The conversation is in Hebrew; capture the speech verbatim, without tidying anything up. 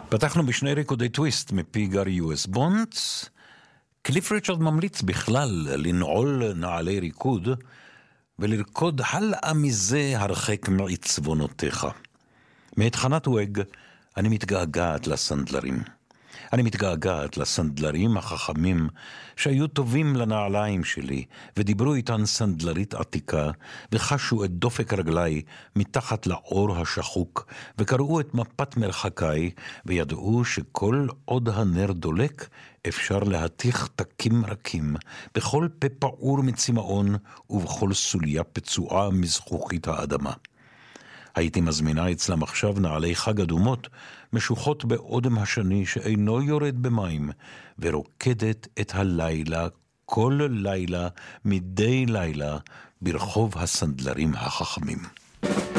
פתחנו בשני ריקודי טוויסט מפי גארי יו אס בונדס. קליף ריצ'רד ממליץ בכלל לנעול נעלי ריקוד ולרקוד הלאה מזה הרחק מעצבונותיך. מאת חנת וג, אני מתגעגעת לסנדלרים. אני מתגעגעת לסנדלרים החכמים שהיו טובים לנעליים שלי ודיברו איתן סנדלרית עתיקה וחשו את דופק רגלי מתחת לאור השחוק וקראו את מפת מרחקיי וידעו שכל עוד הנר דולק אפשר להתיך תקים רכים בכל פה פעור מצמאון ובכל סוליה פצועה מזכוכית האדמה. הייתי מזמינה אצלם עכשיו נעלי חג אדומות, משוחות באודם השני שאינו יורד במים, ורוקדת את הלילה, כל לילה, מדי לילה, ברחוב הסנדלרים החכמים.